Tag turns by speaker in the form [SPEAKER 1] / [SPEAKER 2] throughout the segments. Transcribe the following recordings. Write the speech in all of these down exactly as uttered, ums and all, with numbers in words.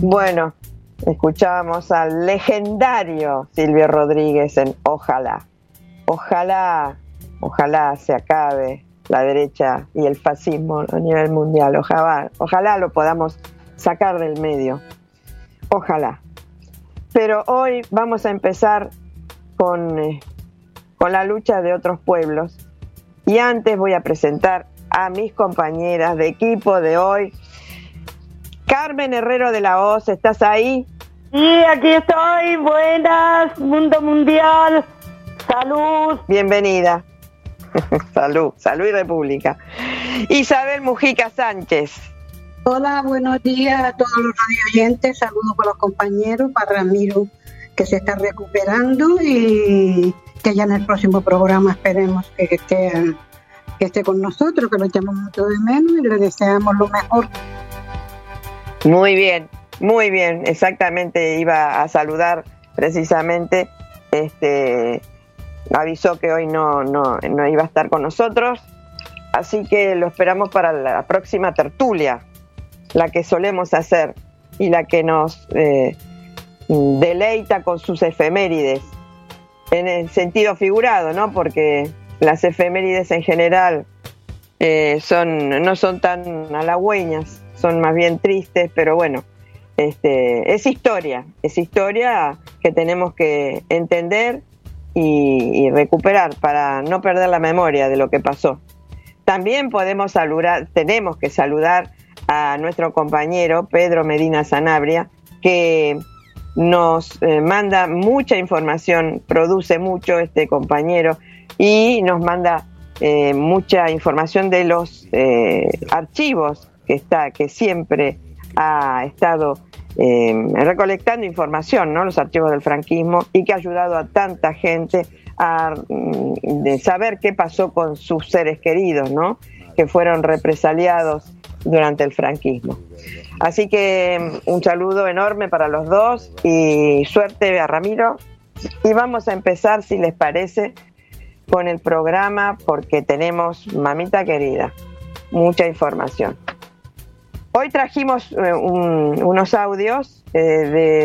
[SPEAKER 1] Bueno, escuchábamos al legendario Silvio Rodríguez en Ojalá. Ojalá, ojalá se acabe la derecha y el fascismo a nivel mundial. Ojalá, ojalá lo podamos sacar del medio. Ojalá. Pero hoy vamos a empezar con, eh, con la lucha de otros pueblos. Y antes voy a presentar a mis compañeras de equipo de hoy. Carmen Herrero de la Hoz, ¿estás ahí?
[SPEAKER 2] Sí, aquí estoy. Buenas, mundo mundial. Salud.
[SPEAKER 1] Bienvenida. Salud, salud y república. Isabel Mujica Sánchez.
[SPEAKER 3] Hola, buenos días a todos los radioyentes. Saludos para los compañeros, para Ramiro, que se está recuperando y que ya en el próximo programa esperemos que esté, que esté con nosotros, que lo echamos mucho de menos y le deseamos lo mejor.
[SPEAKER 1] Muy bien, muy bien. Exactamente, iba a saludar precisamente. Este, avisó que hoy no, no, no iba a estar con nosotros, así que lo esperamos para la próxima tertulia, la que solemos hacer y la que nos eh, deleita con sus efemérides, en el sentido figurado, ¿no? Porque las efemérides en general eh, son, no son tan halagüeñas, son más bien tristes, pero bueno, este, es historia, es historia que tenemos que entender y, y recuperar para no perder la memoria de lo que pasó. También podemos saludar, tenemos que saludar a nuestro compañero Pedro Medina Sanabria, que nos eh, manda mucha información, produce mucho este compañero y nos manda eh, mucha información de los eh, archivos que está, que siempre ha estado eh, recolectando información, ¿no? Los archivos del franquismo, y que ha ayudado a tanta gente a de saber qué pasó con sus seres queridos, ¿no? Que fueron represaliados durante el franquismo. Así que un saludo enorme para los dos y suerte a Ramiro. Y vamos a empezar, si les parece, con el programa, porque tenemos, mamita querida, mucha información. Hoy trajimos eh, un, unos audios eh, de,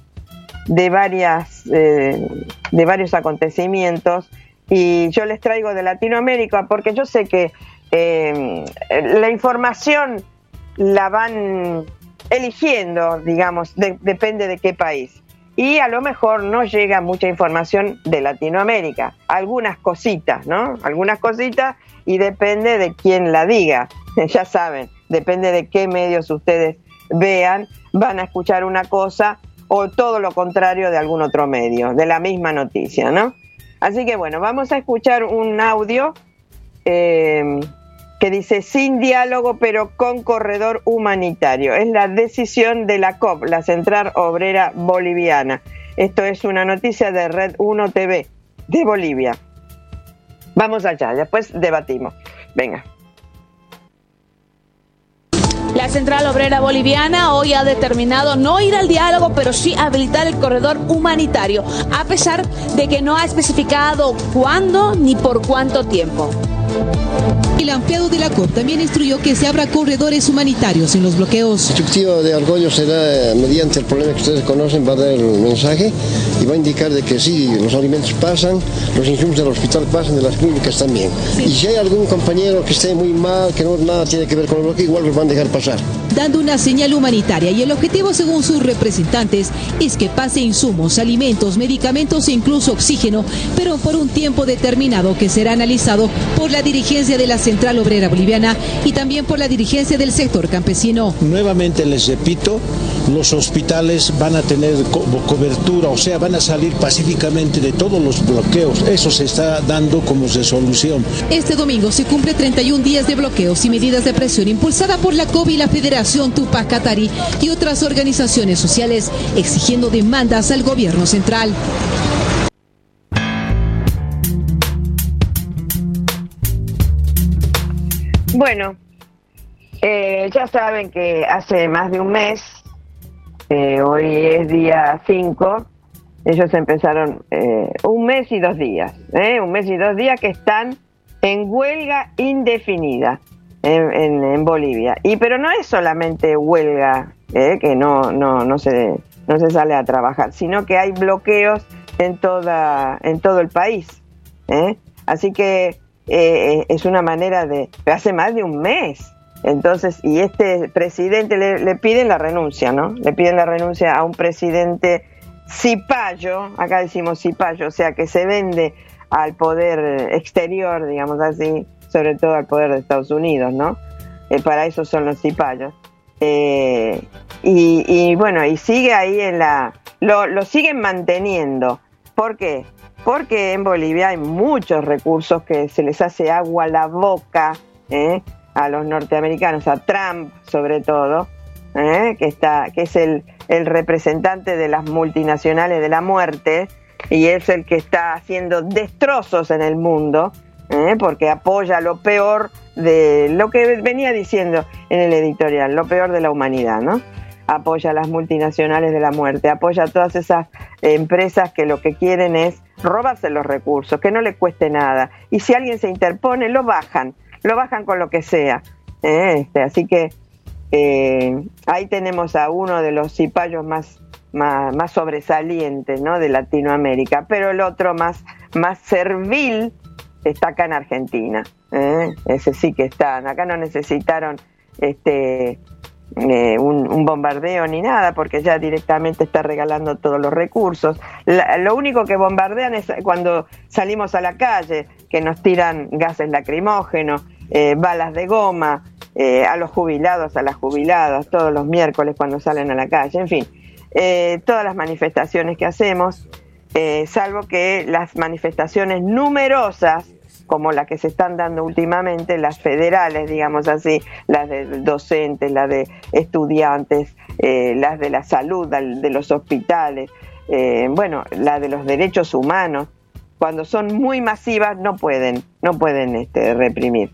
[SPEAKER 1] de, varias, eh, de varios acontecimientos, y yo les traigo de Latinoamérica porque yo sé que eh, la información la van eligiendo, digamos, de, depende de qué país. Y a lo mejor no llega mucha información de Latinoamérica, algunas cositas, ¿no? Algunas cositas, y depende de quién la diga, ya saben. Depende de qué medios ustedes vean, van a escuchar una cosa o todo lo contrario de algún otro medio, de la misma noticia, ¿no? Así que bueno, vamos a escuchar un audio eh, que dice: sin diálogo pero con corredor humanitario. Es la decisión de la C O B, la Central Obrera Boliviana. Esto es una noticia de Red uno T V de Bolivia. Vamos allá, después debatimos. Venga.
[SPEAKER 4] La Central Obrera Boliviana hoy ha determinado no ir al diálogo, pero sí habilitar el corredor humanitario, a pesar de que no ha especificado cuándo ni por cuánto tiempo.
[SPEAKER 5] El ampliado de la C O B también instruyó que se abra corredores humanitarios en los bloqueos.
[SPEAKER 6] El Ejecutivo de Argollo será, mediante el problema que ustedes conocen, va a dar el mensaje y va a indicar de que sí, los alimentos pasan, los insumos del hospital pasan, de las clínicas también. Sí. Y si hay algún compañero que esté muy mal, que no nada tiene que ver con el bloqueo, igual los van a dejar pasar.
[SPEAKER 5] Dando una señal humanitaria, y el objetivo, según sus representantes, es que pase insumos, alimentos, medicamentos e incluso oxígeno, pero por un tiempo determinado que será analizado por la dirigencia de la Central Obrera Boliviana y también por la dirigencia del sector campesino.
[SPEAKER 7] Nuevamente les repito, los hospitales van a tener co- cobertura, o sea, van a salir pacíficamente de todos los bloqueos. Eso se está dando como resolución.
[SPEAKER 5] Este domingo se cumple treinta y un días de bloqueos y medidas de presión impulsada por la C O B y la Federación Tupac Katari y otras organizaciones sociales, exigiendo demandas al gobierno central.
[SPEAKER 1] Bueno, eh, ya saben que hace más de un mes, eh, hoy es día cinco, ellos empezaron eh, un mes y dos días, eh, un mes y dos días que están en huelga indefinida en, en, en Bolivia. Y pero no es solamente huelga eh, que no, no, no se, no se sale a trabajar, sino que hay bloqueos en toda, en todo el país, ¿eh? Así que eh, es una manera de, hace más de un mes, entonces, y este presidente le, le piden la renuncia, ¿no? Le piden la renuncia a un presidente cipayo, acá decimos cipayo, o sea que se vende al poder exterior, digamos así, sobre todo al poder de Estados Unidos, ¿no? Eh, para eso son los cipayos. Eh, y, y bueno, y sigue ahí en la... Lo, lo siguen manteniendo. ¿Por qué? Porque en Bolivia hay muchos recursos que se les hace agua a la boca, ¿eh? A los norteamericanos, a Trump sobre todo, ¿eh? que, está, que es el, el representante de las multinacionales de la muerte, y es el que está haciendo destrozos en el mundo, ¿eh? Porque apoya lo peor de lo que venía diciendo en el editorial, lo peor de la humanidad, ¿no? Apoya a las multinacionales de la muerte, apoya a todas esas empresas que lo que quieren es robarse los recursos, que no le cueste nada, y si alguien se interpone, lo bajan, lo bajan con lo que sea, ¿eh? Este, así que eh, ahí tenemos a uno de los cipayos más Más, más sobresaliente, ¿no? De Latinoamérica, pero el otro más, más servil está acá en Argentina, ¿eh? Ese sí que están, acá no necesitaron este eh, un, un bombardeo ni nada, porque ya directamente está regalando todos los recursos. La, lo único que bombardean es cuando salimos a la calle, que nos tiran gases lacrimógenos, eh, balas de goma, eh, a los jubilados, a las jubiladas, todos los miércoles cuando salen a la calle, en fin. Eh, todas las manifestaciones que hacemos, eh, salvo que las manifestaciones numerosas, como las que se están dando últimamente, las federales, digamos así, las de docentes, las de estudiantes, eh, las de la salud, de los hospitales, eh, bueno, las de los derechos humanos, cuando son muy masivas no pueden, no pueden este, reprimir.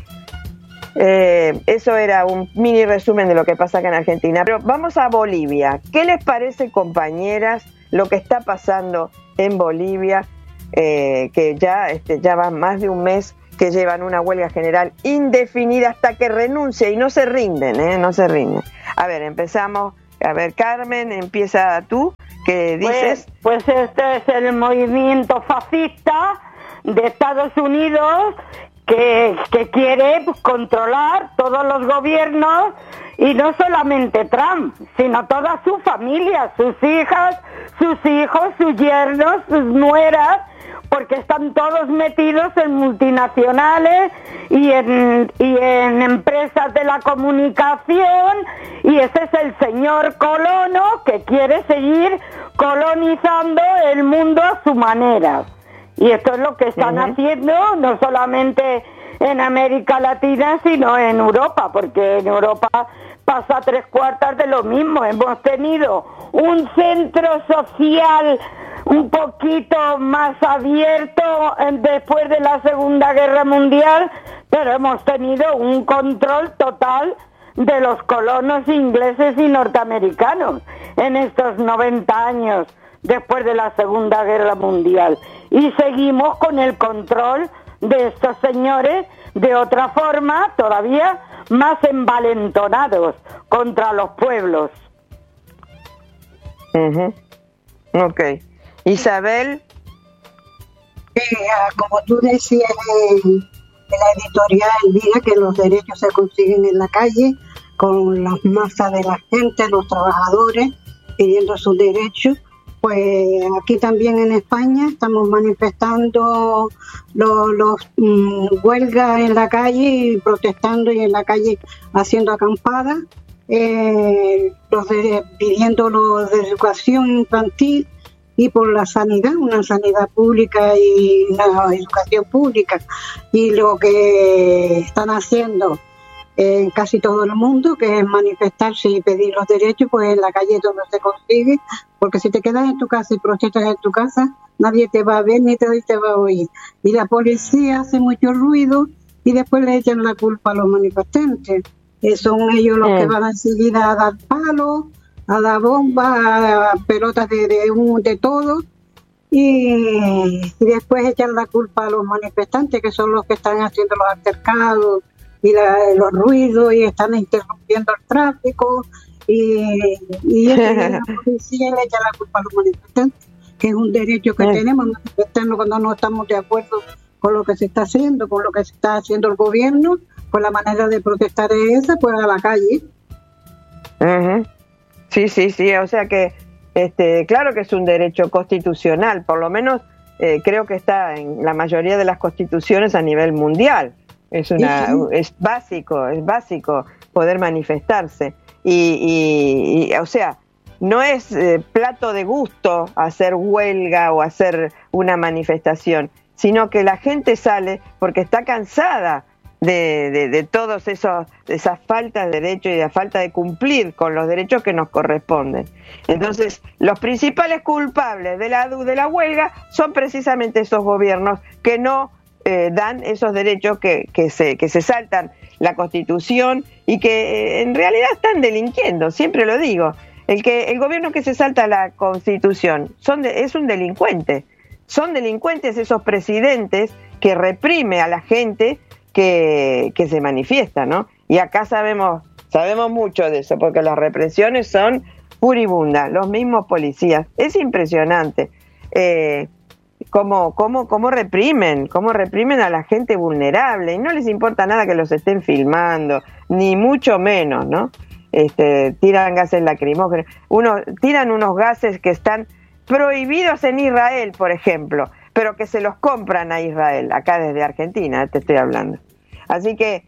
[SPEAKER 1] Eh, eso era un mini resumen de lo que pasa acá en Argentina. Pero vamos a Bolivia. ¿Qué les parece, compañeras, lo que está pasando en Bolivia? Eh, que ya, este, ya va más de un mes que llevan una huelga general indefinida hasta que renuncie y no se rinden, ¿eh? No se rinden. A ver, empezamos. A ver, Carmen, empieza tú. ¿Qué dices?
[SPEAKER 2] Pues, pues este es el movimiento fascista de Estados Unidos, que, que quiere controlar todos los gobiernos, y no solamente Trump, sino toda su familia, sus hijas, sus hijos, sus yernos, sus nueras, porque están todos metidos en multinacionales y en, y en empresas de la comunicación, y ese es el señor colono que quiere seguir colonizando el mundo a su manera. Y esto es lo que están uh-huh. haciendo, no solamente en América Latina, sino en Europa, porque en Europa pasa tres cuartas de lo mismo. Hemos tenido un centro social un poquito más abierto después de la Segunda Guerra Mundial, pero hemos tenido un control total de los colonos ingleses y norteamericanos en estos noventa años después de la Segunda Guerra Mundial. Y seguimos con el control de estos señores de otra forma, todavía más envalentonados contra los pueblos.
[SPEAKER 1] Uh-huh. Ok. Isabel.
[SPEAKER 3] Eh, como tú decías en, en la editorial, Elvira, que los derechos se consiguen en la calle, con las masas de la gente, los trabajadores, pidiendo sus derechos. Pues aquí también en España estamos manifestando los, los mmm, huelgas en la calle y protestando, y en la calle haciendo acampadas, eh, los de, pidiendo los de educación infantil y por la sanidad, una sanidad pública y una educación pública. Y lo que están haciendo en casi todo el mundo, que es manifestarse y pedir los derechos, pues en la calle es donde se consigue, porque si te quedas en tu casa y protestas en tu casa, nadie te va a ver ni te, te va a oír. Y la policía hace mucho ruido y después le echan la culpa a los manifestantes. Eh, son ellos los mm. que van enseguida a dar palos, a dar bombas, a pelotas de, de, de todo, y, y después echan la culpa a los manifestantes, que son los que están haciendo los altercados y la, los ruidos, y están interrumpiendo el tráfico, y, y eso, la policía le echa la culpa a los manifestantes, que es un derecho que
[SPEAKER 1] sí.
[SPEAKER 3] tenemos, manifestarnos cuando no estamos de acuerdo con lo que se está haciendo, con lo que se está haciendo el gobierno. Pues la manera de protestar es esa, pues a la calle.
[SPEAKER 1] Uh-huh. Sí, sí, sí, o sea que este, claro que es un derecho constitucional, por lo menos eh, creo que está en la mayoría de las constituciones a nivel mundial. Es una, uh-huh. es básico, es básico poder manifestarse. Y, y, y o sea, no es eh, plato de gusto hacer huelga o hacer una manifestación, sino que la gente sale porque está cansada de, de, de todos esos de esas faltas de derechos y la falta de cumplir con los derechos que nos corresponden. Entonces, los principales culpables de la de la huelga son precisamente esos gobiernos que no eh, dan esos derechos, que, que se que se saltan la Constitución y que eh, en realidad están delinquiendo. Siempre lo digo, el que el gobierno que se salta la Constitución son de, es un delincuente. Son delincuentes esos presidentes que reprime a la gente que, que se manifiesta, ¿no? Y acá sabemos, sabemos mucho de eso, porque las represiones son furibundas, los mismos policías. Es impresionante eh, cómo, cómo, cómo reprimen, cómo reprimen a la gente vulnerable, y no les importa nada que los estén filmando, ni mucho menos, ¿no? Este, tiran gases lacrimógenos, uno, tiran unos gases que están prohibidos en Israel, por ejemplo, pero que se los compran a Israel, acá desde Argentina, te estoy hablando. Así que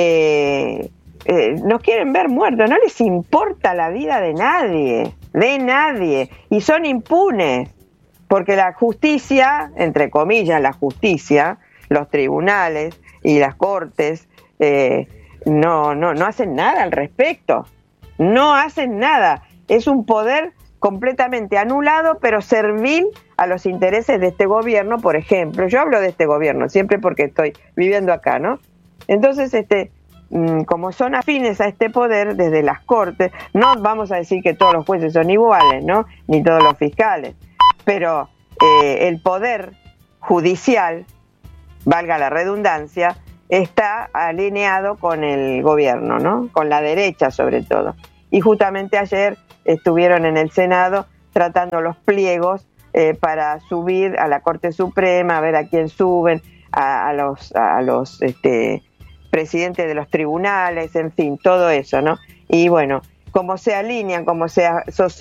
[SPEAKER 1] eh, eh, nos quieren ver muertos, no les importa la vida de nadie, de nadie, y son impunes, porque la justicia, entre comillas, la justicia, los tribunales y las cortes, eh, no, no, no hacen nada al respecto, no hacen nada, es un poder completamente anulado, pero servil a los intereses de este gobierno, por ejemplo. Yo hablo de este gobierno siempre porque estoy viviendo acá, ¿no? Entonces, este, como son afines a este poder desde las cortes, no vamos a decir que todos los jueces son iguales, ¿no? Ni todos los fiscales, pero eh, el poder judicial, valga la redundancia, está alineado con el gobierno, ¿no? Con la derecha sobre todo. Y justamente ayer estuvieron en el Senado tratando los pliegos eh, para subir a la Corte Suprema, a ver a quién suben, a, a los, a los este, presidentes de los tribunales, en fin, todo eso, ¿no? Y bueno, como se alinean, como se asocian